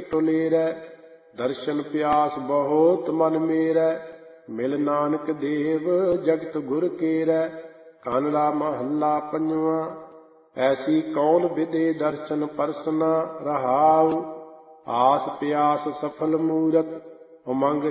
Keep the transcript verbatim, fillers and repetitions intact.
ਟੁਲੇਰੈ। ਦਰਸ਼ਨ ਪਿਆਸ ਬਹੁਤ ਮਨ ਮੇਰੈ, ਮਿਲ ਨਾਨਕ ਦੇਵ ਜਗਤ ਗੁਰ ਕੇਰੈ। ਕਾਨੜਾ ਮਹੱਲਾ ਪੰਜਵਾਂ। ਐਸੀ ਕੌਣ ਵਿਦੇ ਦਰਸ਼ਨ ਪਰਸਨਾ ਰਹਾਉ, ਆਸ ਪਿਆਸ ਸਫਲ ਮੂਰਤ, ਉਮੰਗ